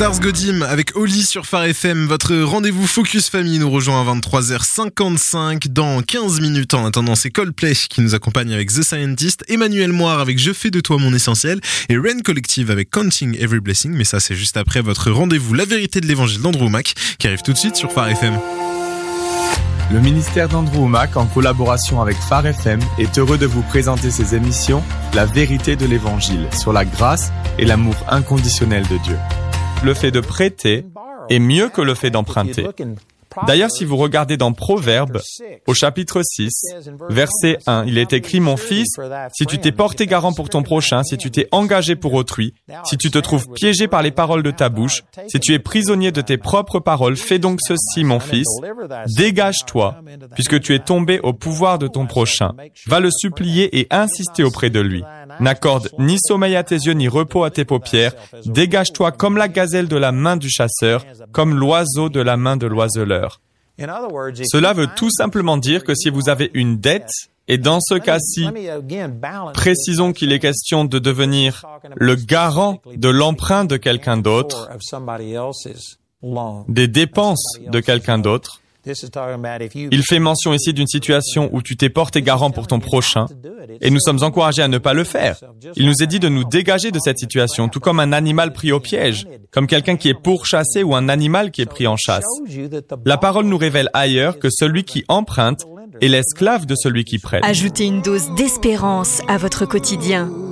Stars Godim avec Oli sur Phare FM. Votre rendez-vous Focus Famille nous rejoint à 23h55 dans 15 minutes. En attendant, c'est Coldplay qui nous accompagne avec The Scientist, Emmanuel Moire avec Je fais de toi mon essentiel et Rain Collective avec Counting Every Blessing. Mais ça, c'est juste après votre rendez-vous La vérité de l'évangile d'Andrew Mac qui arrive tout de suite sur Phare FM. Le ministère d'Andrew Mac, en collaboration avec Phare FM, est heureux de vous présenter ses émissions La vérité de l'évangile sur la grâce et l'amour inconditionnel de Dieu. Le fait de prêter est mieux que le fait d'emprunter. D'ailleurs, si vous regardez dans Proverbes, au chapitre 6, verset 1, il est écrit « Mon fils, si tu t'es porté garant pour ton prochain, si tu t'es engagé pour autrui, si tu te trouves piégé par les paroles de ta bouche, si tu es prisonnier de tes propres paroles, fais donc ceci, mon fils, dégage-toi, puisque tu es tombé au pouvoir de ton prochain. Va le supplier et insister auprès de lui. N'accorde ni sommeil à tes yeux, ni repos à tes paupières. Dégage-toi comme la gazelle de la main du chasseur, comme l'oiseau de la main de l'oiseleur. » Cela veut tout simplement dire que si vous avez une dette, et dans ce cas-ci, précisons qu'il est question de devenir le garant de l'emprunt de quelqu'un d'autre, des dépenses de quelqu'un d'autre. Il fait mention ici d'une situation où tu t'es porté garant pour ton prochain, et nous sommes encouragés à ne pas le faire. Il nous est dit de nous dégager de cette situation, tout comme un animal pris au piège, comme quelqu'un qui est pourchassé ou un animal qui est pris en chasse. La parole nous révèle ailleurs que celui qui emprunte est l'esclave de celui qui prête. Ajoutez une dose d'espérance à votre quotidien.